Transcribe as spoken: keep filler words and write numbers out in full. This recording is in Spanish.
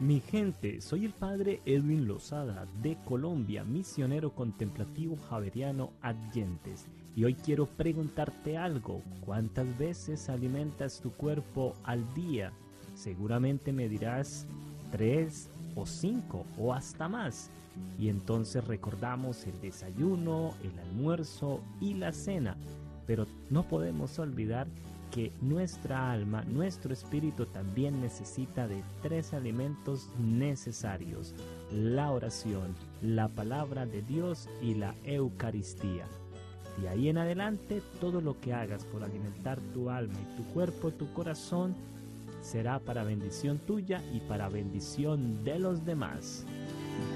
Mi gente, soy el padre Edwin Lozada de Colombia, misionero contemplativo javeriano Adyentes. Y hoy quiero preguntarte algo. ¿Cuántas veces alimentas tu cuerpo al día? Seguramente me dirás tres o cinco o hasta más. Y entonces recordamos el desayuno, el almuerzo y la cena. Pero no podemos olvidar que nuestra alma, nuestro espíritu también necesita de tres alimentos necesarios: la oración, la palabra de Dios y la Eucaristía. De ahí en adelante, todo lo que hagas por alimentar tu alma y tu cuerpo, tu corazón, será para bendición tuya y para bendición de los demás.